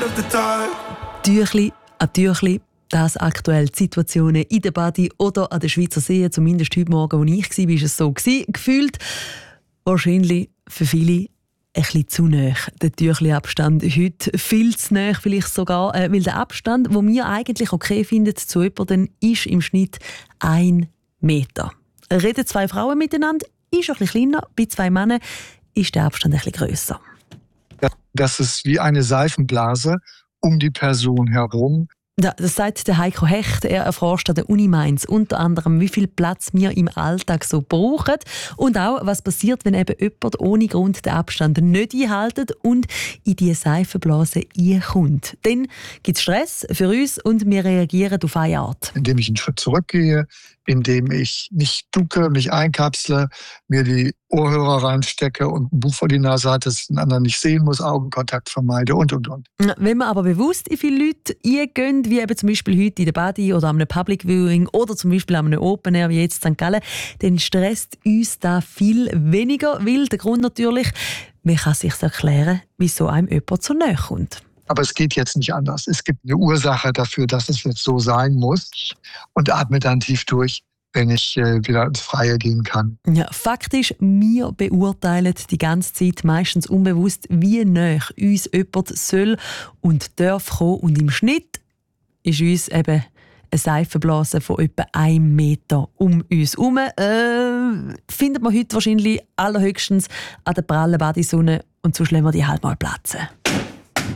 of the dark. Türchli an Türchli. Das aktuell die Situationen in der Badi oder an den Schweizer Seen, zumindest heute Morgen, wo ich war, war es so gefühlt. Wahrscheinlich für viele ein bisschen zu nah. Der Türchli-Abstand heute viel zu nah, vielleicht sogar, weil der Abstand, den wir eigentlich okay finden zu jemandem, ist im Schnitt 1 Meter. Reden 2 Frauen miteinander, ist ein bisschen kleiner, bei 2 Männern ist der Abstand ein bisschen grösser. Das ist wie eine Seifenblase um die Person herum. Ja, das sagt der Heiko Hecht. Er erforscht an der Uni Mainz unter anderem, wie viel Platz wir im Alltag so brauchen und auch, was passiert, wenn eben jemand ohne Grund den Abstand nicht einhält und in diese Seifenblase reinkommt. Dann gibt es Stress für uns und wir reagieren auf eine Art. Indem ich einen Schritt zurückgehe, indem ich mich ducke, mich einkapsle, mir die Ohrhörer reinstecke und ein Buch vor die Nase halte, dass den anderen nicht sehen muss, Augenkontakt vermeide und. Wenn man aber bewusst in viele Leute eingehen, wie eben zum Beispiel heute in der Badi oder an einem Public Viewing oder zum Beispiel an einem Open Air wie jetzt in St. Gallen, dann stresst uns das viel weniger, weil der Grund natürlich, man kann sich erklären, wieso einem jemand so nahe kommt. Aber es geht jetzt nicht anders. Es gibt eine Ursache dafür, dass es jetzt so sein muss und atme dann tief durch, wenn ich wieder ins Freie gehen kann. Ja, faktisch, wir beurteilen die ganze Zeit meistens unbewusst, wie nahe uns jemand soll und darf kommen. Und im Schnitt ist uns eben eine Seifenblase von etwa 1 Meter um uns herum. Findet man heute wahrscheinlich allerhöchstens an der prallen Badisonne und sonst lassen wir die halt mal platzen.